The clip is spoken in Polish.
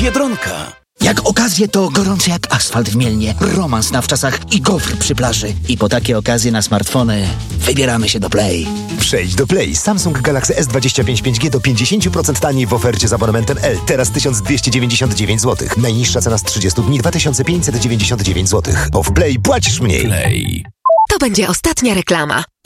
Biedronka. Jak okazje, to gorące jak asfalt w Mielnie, romans na wczasach i gofr przy plaży. I po takie okazje na smartfony wybieramy się do Play. Przejdź do Play. Samsung Galaxy S25 5G do 50% taniej w ofercie z abonamentem L. Teraz 1299 zł. Najniższa cena z 30 dni 2599 zł. Bo w Play płacisz mniej. Play. To będzie ostatnia reklama.